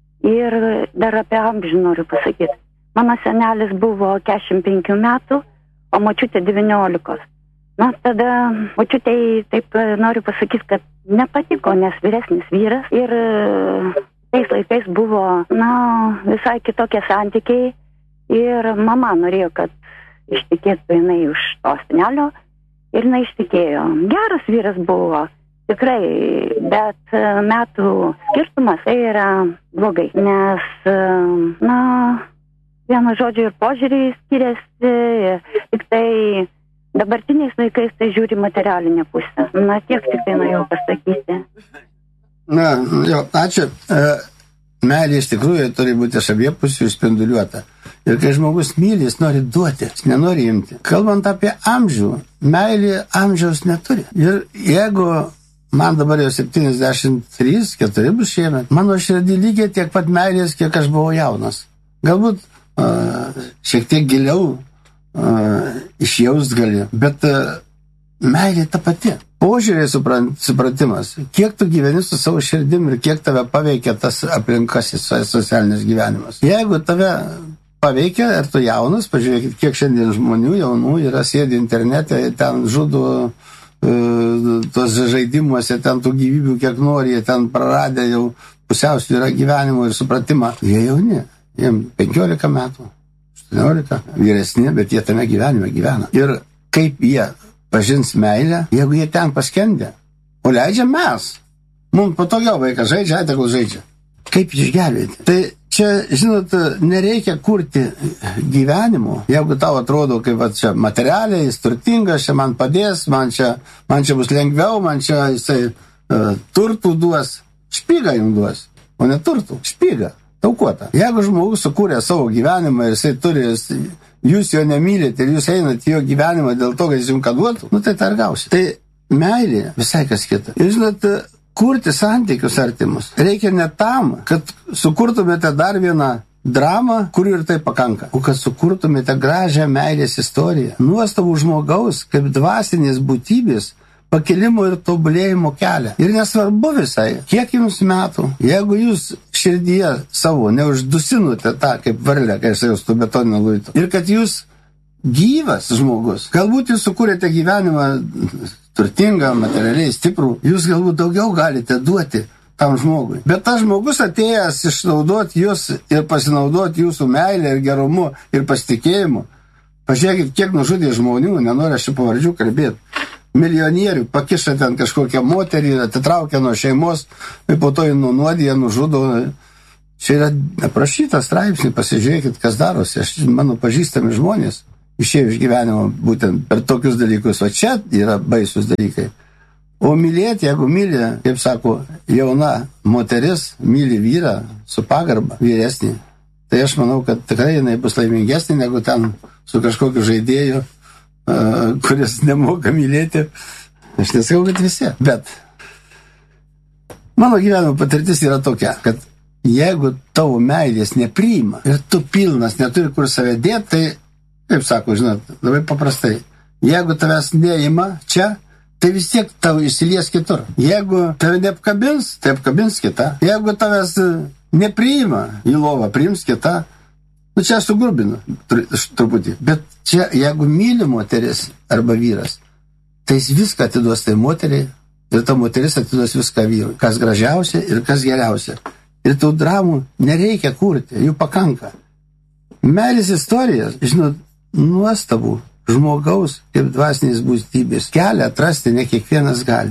ir dar apie amžių noriu pasakyti. Mano senelis buvo 45 metų, o močiutė 19. Tada močiutei taip noriu pasakyti, kad nepatiko, nes vyresnis vyras ir tais laikais buvo, visai kitokie santykiai ir mama norėjo, kad ištikėtų jinai už to senelio ir jinai ištikėjo. Geras vyras buvo, tikrai, bet metų skirtumas tai yra blogai, nes, vienu žodžiu ir požiūriai skiriasi, tik tai dabartiniais laikais tai žiūri materialinę pusę. Tiek tik tai norėjau pasakyti. Ačiū. Meilė iš tikrųjų turi būti iš abiejų pusių spinduliuota. Ir kai žmogus myli, jis nori duoti, jis nenori imti. Kalbant apie amžių, meilė amžiaus neturi. Ir jeigu man dabar jau 73-4 bus šiemet, mano širdį lygiai tiek pat meilės, kiek aš buvau jaunas. Galbūt šiek tiek giliau išjaust gali, bet meilė ta pati. Požiūrė supratimas, kiek tu gyveni su savo širdim ir kiek tave paveikia tas aplinkasis socialinis gyvenimas. Jeigu tave paveikia, ir tu jaunas, pažiūrėkit, kiek šiandien žmonių jaunų yra sėdi internete, ten žudo tos žaidimuose, ten tų gyvybių kiek nori, jie ten praradę jau pusiausvyrą gyvenimo ir supratimą. Jie jauni, jiem 15 metų. 18, vyresni, bet jie tame gyvenime gyvena. Ir kaip jie pažins meilę, jeigu jie ten paskendė. O leidžia mes. Mums patogiau vaikas žaidžia, tegul žaidžia. Kaip išgelbėti? Tai čia, žinot, nereikia kurti gyvenimo. Jeigu tau atrodo, kaip čia materialiai, jis turtingas, čia man padės, man čia bus lengviau, man čia jisai turtų duos. Špygą jums duos, o ne turtų. Špygą. Taukuota. Jeigu žmogus sukūrė savo gyvenimą ir jisai turi, jūs jo nemylite ir jūs einate jo gyvenimą dėl to, kad jis jums ką duotų, tai tą ir gausi. Tai meilė visai kas kita. Ir žinot, kurti santykius artimus reikia ne tam, kad sukurtumėte dar vieną dramą, kurių ir tai pakanka, o kad sukurtumėte gražią meilės istoriją. Nuostabų žmogaus kaip dvasinės būtybės pakilimo ir tobulėjimo kelią. Ir nesvarbu visai, kiek jums metų, jeigu jūs širdyje savo neuždusinote tą kaip varlę, kai aš jau su betoninio luitu. Ir kad jūs gyvas žmogus, galbūt jūs sukūrėte gyvenimą turtingą, materialiai stiprų, jūs galbūt daugiau galite duoti tam žmogui. Bet tas žmogus atėjęs išnaudoti jūs ir pasinaudoti jūsų meilę ir gerumu ir pasitikėjimu. Pažiūrėkit, kiek nužudė žmonių, nenoriu aš pavardžių kalbėti. Milijonierių pakiša ten kažkokią moterį, atitraukia nuo šeimos, ir po to jį nunuodija, nužudo. Čia yra aprašytas straipsnį, pasižiūrėkit, kas darosi. Mano pažįstami žmonės išėjo iš gyvenimo būtent per tokius dalykus. O čia yra baisus dalykai. O mylėti, jeigu myli, kaip sako, jauna moteris, myli vyrą su pagarba, vyresnį, tai aš manau, kad tikrai jinai bus laimingesnė negu ten su kažkokiu žaidėju, kuris nemoka mylėti. Aš nesakau, kad visi. Bet mano gyvenimo patirtis yra tokia, kad jeigu tavo meilės nepriima ir tu pilnas, neturi kur save dėti, tai, kaip sako, žinot, labai paprastai, jeigu tavęs neima čia, tai vis tiek tau įsilies kitur. Jeigu tave neapkabins, tai apkabins kita. Jeigu tavęs nepriima į lovą, priims kita. Nu, čia aš sugrubinu truputį. Bet čia, jeigu myli moteris arba vyras, tai jis viską atiduos tai moteriai ir ta moteris atiduos viską vyrui. Kas gražiausia ir kas geriausia. Ir tų dramų nereikia kurti, jų pakanka. Meilės istorijas, žinot, nuostabų žmogaus kaip dvasinės būstybės kelią atrasti ne kiekvienas gali.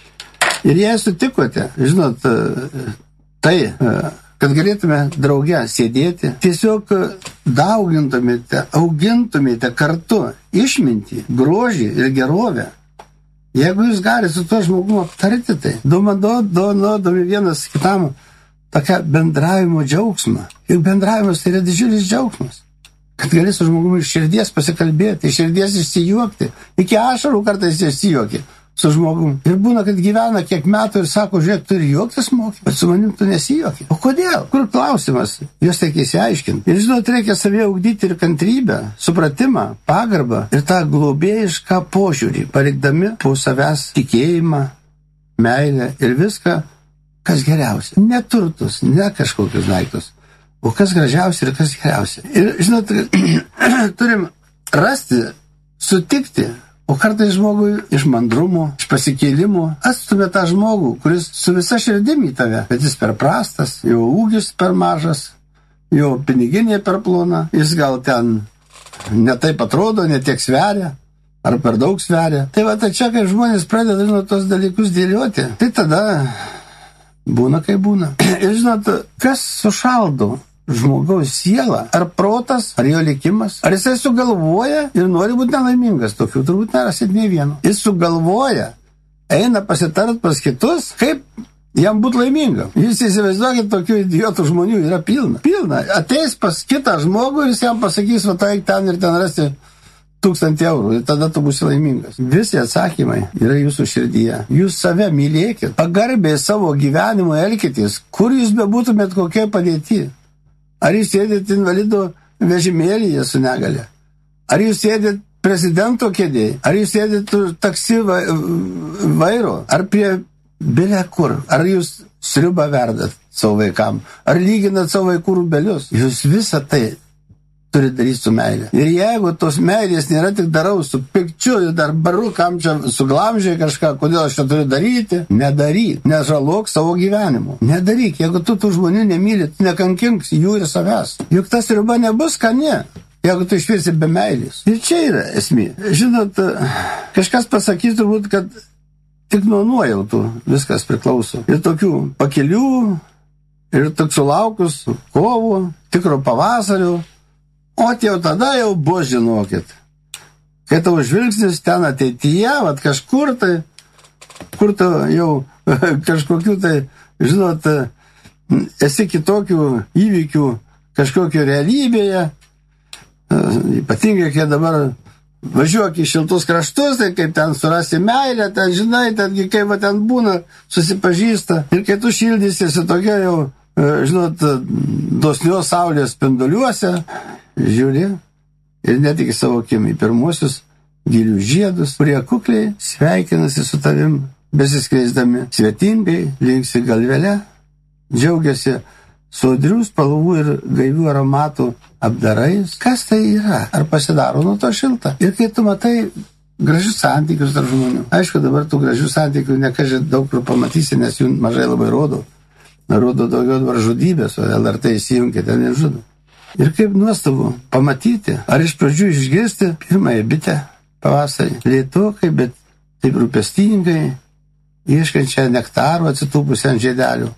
Ir jei sutikote, žinot, tai, kad galėtume drauge sėdėti, tiesiog daugintumėte, augintumėte kartu išmintį, grožį ir gerovę. Jeigu jūs galite su tuo žmogumu aptarti, tai duodami vienas kitam tokią bendravimo džiaugsmą. Juk bendravimas tai yra didžiulis džiaugsmas. Kad gali su žmogumi iš širdies pasikalbėti, iš širdies išsijuokti. Iki ašarų kartais išsijuokti su žmogumi. Ir būna, kad gyvena kiek metų ir sako, žiūrėk, tu ir juoktis moki, bet su manim tu nesijuoki. O kodėl? Kur klausimas? Jūs reikia įsiaiškinti. Ir žinot, reikia savyje ugdyti ir kantrybę, supratimą, pagarbą ir tą globėjišką požiūrį, palikdami po savęs tikėjimą, meilę ir viską, kas geriausia. Ne turtus, ne kažkokius daiktus. O kas gražiausia ir kas geriausia. Ir, žinot, turim rasti, sutikti, o kartais žmogui iš mandrumo, iš pasikėlimų atstumė tą žmogų, kuris su visa širdimi į tave, bet jis per prastas, jo ūgis per mažas, jo piniginė per plona, jis gal ten netaip atrodo, netiek sveria, ar per daug sveria. Tai va, tai čia, kai žmonės pradeda, žinot, tos dalykus dėlioti, tai tada būna, kaip būna. Ir, žinot, kas sušaldo žmogaus sielą, ar protas, ar jo likimas, ar jisai sugalvoja ir nori būti nelaimingas, tokių turbūt nerasit nei vieno. Jis sugalvoja, eina pasitart pas kitus, kaip jam būti laimingam. Jūs įsivaizduokit, tokių idiotų žmonių yra pilna. Pilna. Ateis pas kitą žmogų ir jis jam pasakys, va tai ten ir ten rasti 1000 eurų ir tada tu būsi laimingas. Visi atsakymai yra jūsų širdyje. Jūs save mylėkit, pagarbiai savo gyvenimo elkitės, kur jūs bebūtumėt kokiai padėti. Ar jūs sėdėt invalido vežimėlyje su negale? Ar jūs sėdėt prezidento kėdėje? Ar jūs sėdėt taksi vairo? Ar prie bile kur? Ar jūs sriubą verdat savo vaikam? Ar lyginat savo vaikų rūbelius? Jūs visą tai turi daryti su meilė. Ir jeigu tos meilės nėra tik darau su pikčiu ir dar baru, kam čia suglamžiai kažką, kodėl aš čia turiu daryti, nedaryk, nežalok savo gyvenimu. Nedaryk, jeigu tu tų žmonių nemyli, tu nekankink jų ir savęs. Juk tas riba nebus skani, jeigu tu išvirsi be meilės. Ir čia yra esmė. Žinot, kažkas pasakys turbūt, kad tik nuo nuojautų viskas priklauso. Ir tokių pakelių, ir tik sulaukus kovų, tikro pavasario. O jau tada jau bus, žinokit. Kai tavo žvilgsnis ten ateityje, vat kažkur tai, kur tu jau kažkokių tai, žinot, esi kitokių įvykių kažkokio realybėje, ypatingai, kai dabar važiuok į šiltus kraštus, tai kaip ten surasi meilę, ten žinai, tengi kaip va ten būna, susipažįsta. Ir kai tu šildysiesi tokia jau, žinot, dosnios saulės spinduliuose, žiūri ir netiki savo akim į pirmuosius gilių žiedus, kurie kukliai sveikinasi su tavim, besiskleisdami svetingai, linksi galvelę, džiaugiasi sodrių spalvų ir gaivių aromatų apdarais. Kas tai yra? Ar pasidaro nuo to šilta? Ir kai tu matai gražius santykius tarp žmonių, aišku, dabar tų gražių santykių nekažiai daug kur pamatysi, nes jų mažai labai rodo. Rodo daugiau dabar žudybės, o LRT įsijungia, ten nežudo. Ir kaip nuostabu pamatyti, ar iš pradžių išgirsti pirmąją bitę pavasarį, lėtokai, bet taip rūpestingai, ieškančią nektaro atsitūpusią ant žiedelių.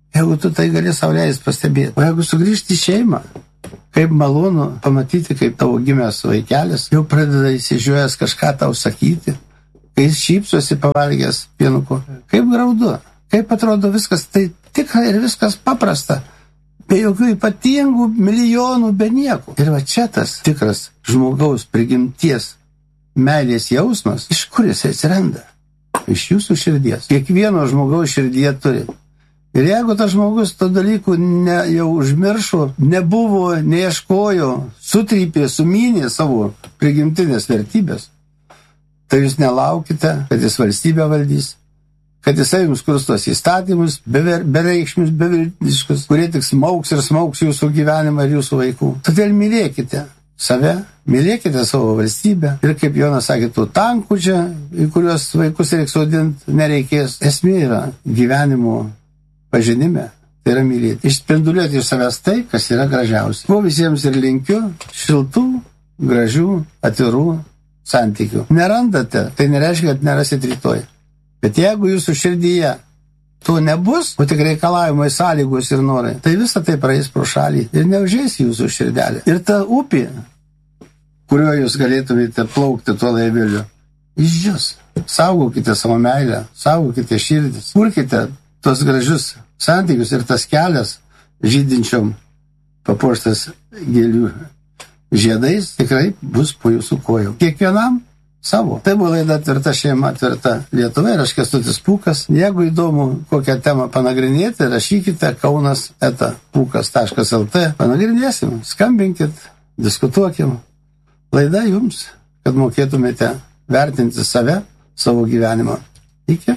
Jeigu tu tai gali sau leist pastebėti. O jeigu sugrįžti į šeimą, kaip malonu pamatyti, kaip tavo gimęs vaikelis jau pradeda įsižiūrėjęs kažką tau sakyti, kai jis šypsosi pavalgęs pienuko. Kaip graudu, kaip atrodo viskas tai tikra ir viskas paprasta, be jokių ypatingų milijonų, be nieko. Ir va čia tas tikras žmogaus prigimties meilės jausmas, iš kur jis atsiranda? Iš jūsų širdies. Kiekvieno žmogaus širdyje turi. Ir jeigu tas žmogus to dalykų jau užmiršo, nebuvo, neieškojo, sutrypė, sumynė savo prigimtinės vertybės, tai jūs nelaukite, kad jis valstybę valdys, kad jisai jums kurs tos įstatymus, bereikšmius, beviltiškus, kurie tik smauks ir smauks jūsų gyvenimą ir jūsų vaikų. Todėl mylėkite save, mylėkite savo valstybę ir kaip Jonas sakė, tų tankų čia, į kuriuos vaikus reiks sodinti, nereikės. Esmė yra gyvenimo pažinime, tai yra mylėti. Išspinduliuoti iš savęs tai, kas yra gražiausia. Ko visiems ir linkiu šiltų, gražių, atvirų santykių. Nerandate, tai nereiškia, kad nerasit rytoj. Bet jeigu jūsų širdyje to nebus, o tik reikalavimai, sąlygos ir norai, tai visą tai praeis pro šalį ir neužeis jūsų širdelė. Ir ta upė, kuriuo jūs galėtumėte plaukti tuo laiveliu, išdžius. Saugokite savo meilę, saugokite širdis, kurkite tos gražius santykius ir tas kelias žydinčiom papuoštas gėlių žiedais tikrai bus po jūsų kojų. Kiekvienam savo. Tai buvo laida Tvirta šeima, Tvirta Lietuva ir aš Kęstutis Pūkas. Jeigu įdomu kokią temą panagrinėti, rašykite kaunas@pukas.lt. Panagrinėsim, skambinkit, diskutuokim. Laida jums, kad mokėtumėte vertinti save, savo gyvenimą. Iki.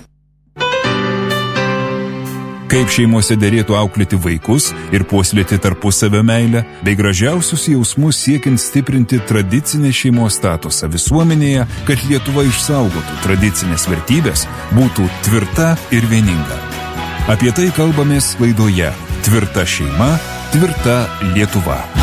Kaip šeimose derėtų auklėti vaikus ir puoselėti tarpusavio meilę, bei gražiausius jausmus siekiant stiprinti tradicinę šeimos statusą visuomenėje, kad Lietuva išsaugotų tradicinės vertybės, būtų tvirta ir vieninga. Apie tai kalbamės laidoje Tvirta šeima, Tvirta Lietuva.